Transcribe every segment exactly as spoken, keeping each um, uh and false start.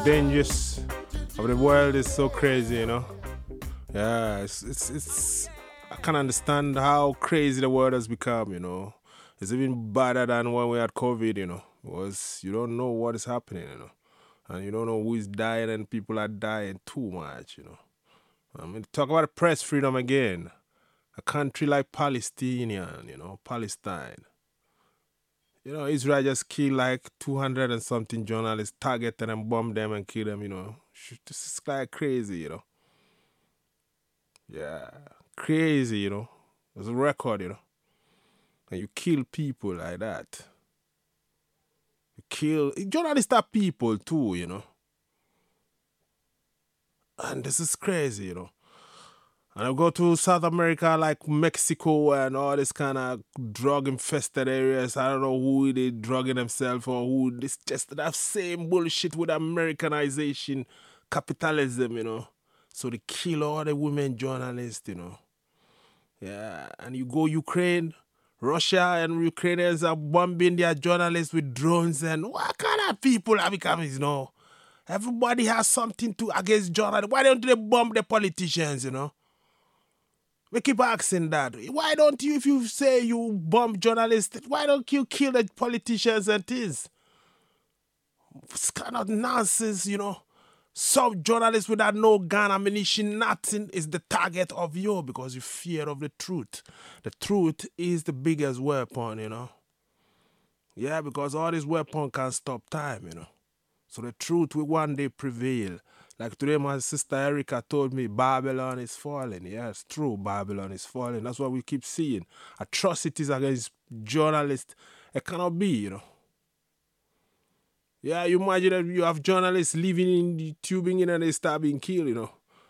dangerous of the world is so crazy, you know. Yeah, it's, it's, it's, I can understand how crazy the world has become, you know. It's even badder than when we had COVID, you know, because you don't know what is happening, you know. And you don't know who is dying, and people are dying too much, you know. I mean, talk about press freedom again. A country like Palestinian, you know, Palestine. You know, Israel just killed like two hundred and something journalists, targeted and bombed them and killed them, you know. This is like crazy, you know. Yeah, crazy, you know. There's a record, you know. And you kill people like that. You kill... Journalists are people too, you know. And this is crazy, you know. And I go to South America, like Mexico and all this kind of drug-infested areas. I don't know who they drugging themselves or who. It's just that same bullshit with Americanization, capitalism, you know. So they kill all the women journalists, you know. Yeah, and you go Ukraine, Russia and Ukrainians are bombing their journalists with drones. And what kind of people are becoming, you know? Everybody has something to against journalists. Why don't they bomb the politicians, you know? We keep asking that. Why don't you, if you say you bomb journalists, why don't you kill the politicians and things? It's kind of nonsense, you know. Some journalists without no gun, ammunition, nothing is the target of you because you fear of the truth. The truth is the biggest weapon, you know. Yeah, because all this weapon can't stop time, you know. So the truth will one day prevail. Like today, my sister Erica told me Babylon is falling. Yes, true, Babylon is falling. That's what we keep seeing. Atrocities against journalists. It cannot be, you know. Yeah, you imagine that you have journalists living in the tubing in and they start being killed, you know.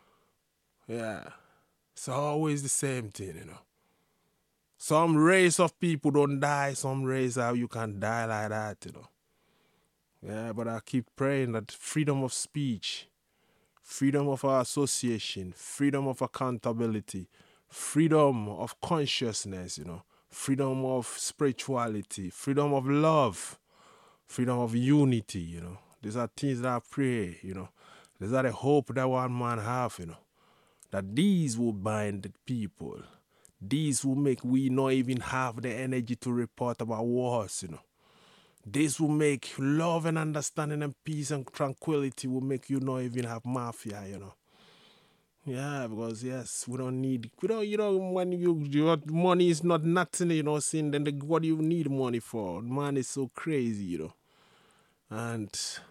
Yeah. It's always the same thing, you know. Some race of people don't die. Some race how you can die like that, you know. Yeah, but I keep praying that freedom of speech, freedom of our association, freedom of accountability, freedom of consciousness, you know, freedom of spirituality, freedom of love, freedom of unity, you know. These are things that I pray, you know. These are the hope that one man have, you know. That these will bind the people. These will make we not even have the energy to report about wars, you know. This will make love and understanding and peace and tranquility will make you not even have mafia, you know. Yeah, because yes, we don't need, we don't, you know, when you, your money is not nothing, you know, saying then the, what do you need money for? Man is so crazy, you know. And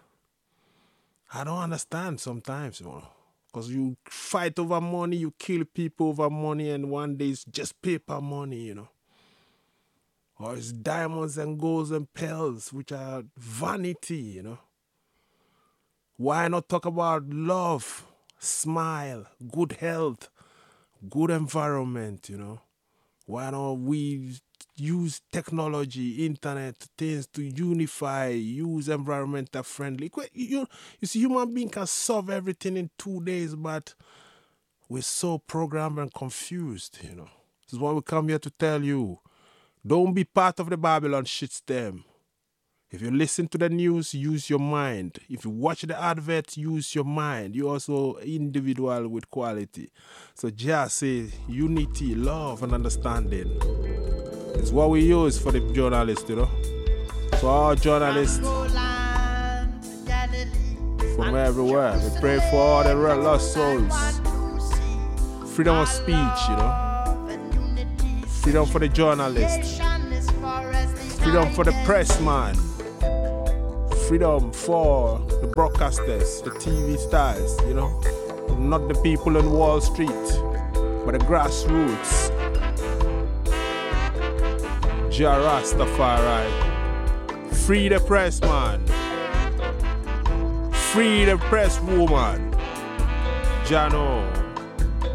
I don't understand sometimes, you know. Because you fight over money, you kill people over money, and one day it's just paper money, you know. Or it's diamonds and golds and pearls, which are vanity, you know. Why not talk about love, smile, good health, good environment, you know? Why don't we use technology, internet, things to unify, use environmental friendly? You, you see, human being can solve everything in two days, but we're so programmed and confused, you know. This is why we come here to tell you. Don't be part of the Babylon shitstorm. If you listen to the news, use your mind. If you watch the adverts, use your mind. You're also individual with quality. So just say unity, love, and understanding. It's what we use for the journalists, you know. So all journalists from everywhere, we pray for all the lost souls. Freedom of speech, you know. Freedom for the journalists. Freedom for the press man. Freedom for the broadcasters, the T V stars, you know. Not the people on Wall Street, but the grassroots. Jah Rastafari. Free the press man. Free the press woman. Jano.